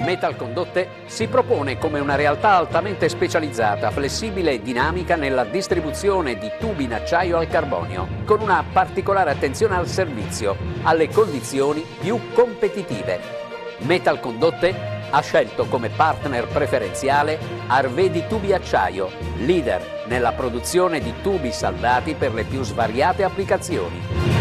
Metalcondotte si propone come una realtà altamente specializzata, flessibile e dinamica nella distribuzione di tubi in acciaio al carbonio, con una particolare attenzione al servizio, alle condizioni più competitive. Metalcondotte ha scelto come partner preferenziale Arvedi Tubi Acciaio, leader nella produzione di tubi saldati per le più svariate applicazioni.